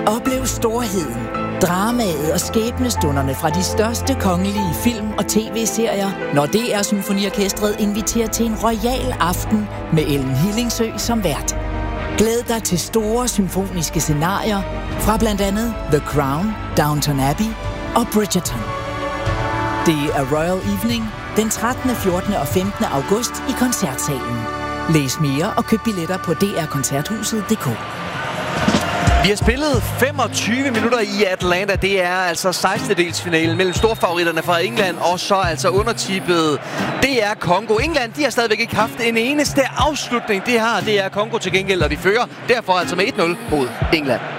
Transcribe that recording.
Oplev storheden, dramaet og skæbnestunderne fra de største kongelige film- og tv-serier, når DR Symfoniorkestret inviterer til en royal aften med Ellen Hillingsø som vært. Glæd dig til store symfoniske scenarier fra blandt andet The Crown, Downton Abbey og Bridgerton. Det er Royal Evening den 13., 14. og 15. august i Koncertsalen. Læs mere og køb billetter på drkoncerthuset.dk. Vi har spillet 25 minutter i Atlanta. Det er altså 16-delsfinalen mellem storfavoritterne fra England og så altså undertippet DR Congo. England, de har stadigvæk ikke haft en eneste afslutning. Det har DR Congo til gengæld, og de fører derfor altså med 1-0 mod England.